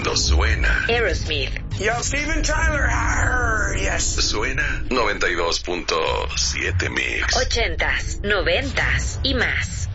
Cuando suena Aerosmith. Yo, Steven Tyler. Yes. Suena 92.7 Mix. 80s, 90s y más.